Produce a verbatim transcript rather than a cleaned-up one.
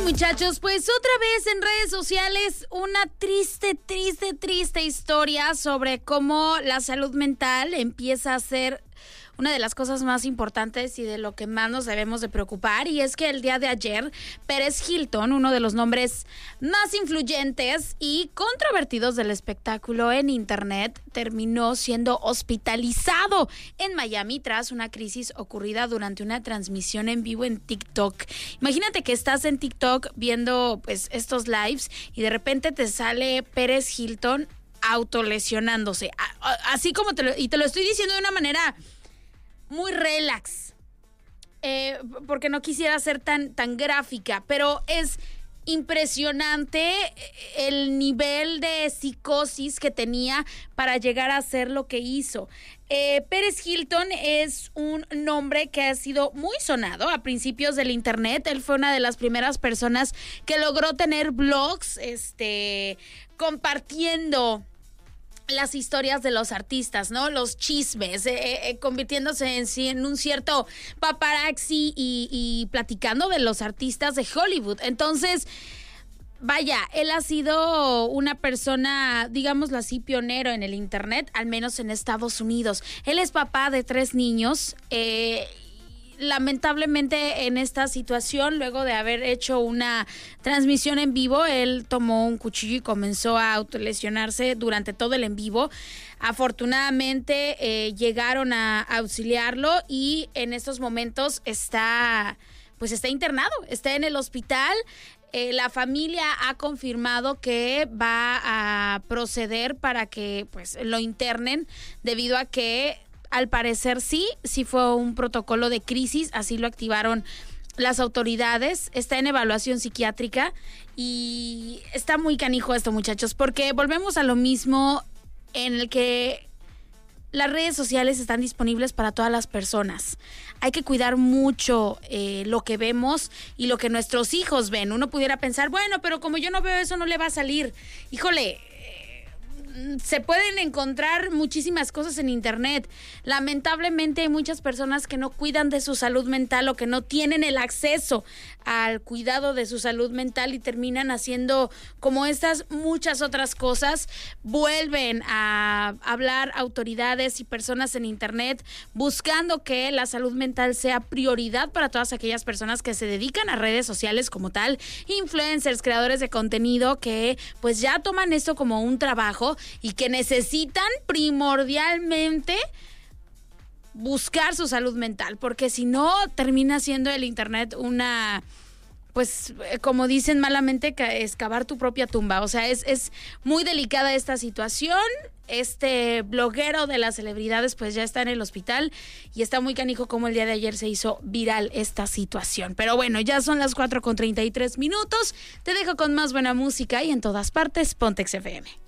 Muchachos, pues otra vez en redes sociales una triste, triste, triste historia sobre cómo la salud mental empieza a ser una de las cosas más importantes y de lo que más nos debemos de preocupar, y es que el día de ayer Pérez Hilton, uno de los nombres más influyentes y controvertidos del espectáculo en internet, terminó siendo hospitalizado en Miami tras una crisis ocurrida durante una transmisión en vivo en TikTok. Imagínate que estás en TikTok viendo pues estos lives y de repente te sale Pérez Hilton autolesionándose, así como te lo, y te lo estoy diciendo de una manera muy relax, eh, porque no quisiera ser tan, tan gráfica, pero es impresionante el nivel de psicosis que tenía para llegar a hacer lo que hizo. Eh, Pérez Hilton es un nombre que ha sido muy sonado a principios del internet. Él fue una de las primeras personas que logró tener blogs, este, compartiendo las historias de los artistas, ¿no? Los chismes, eh, eh, convirtiéndose en, en un cierto paparazzi y, y platicando de los artistas de Hollywood. Entonces, vaya, él ha sido una persona, digámoslo así, pionero en el internet, al menos en Estados Unidos. Él es papá de tres niños, eh, lamentablemente en esta situación, luego de haber hecho una transmisión en vivo, él tomó un cuchillo y comenzó a autolesionarse durante todo el en vivo. Afortunadamente eh, llegaron a auxiliarlo y en estos momentos está, pues está internado, está en el hospital. Eh, la familia ha confirmado que va a proceder para que pues lo internen, debido a que al parecer sí, sí fue un protocolo de crisis, así lo activaron las autoridades. Está en evaluación psiquiátrica y está muy canijo esto, muchachos, porque volvemos a lo mismo, en el que las redes sociales están disponibles para todas las personas. Hay que cuidar mucho eh, lo que vemos y lo que nuestros hijos ven. Uno pudiera pensar, bueno, pero como yo no veo eso, no le va a salir. Híjole, se pueden encontrar muchísimas cosas en internet. Lamentablemente hay muchas personas que no cuidan de su salud mental o que no tienen el acceso al cuidado de su salud mental y terminan haciendo como estas muchas otras cosas. Vuelven a hablar autoridades y personas en internet buscando que la salud mental sea prioridad para todas aquellas personas que se dedican a redes sociales como tal, influencers, creadores de contenido que pues ya toman esto como un trabajo y que necesitan primordialmente buscar su salud mental, porque si no termina siendo el internet una, pues como dicen malamente, excavar tu propia tumba. O sea, es, es muy delicada esta situación. Este bloguero de las celebridades pues ya está en el hospital y está muy canijo como el día de ayer se hizo viral esta situación. Pero bueno, ya son las cuatro con treinta y tres minutos. Te dejo con más buena música y en todas partes, Pontex F M.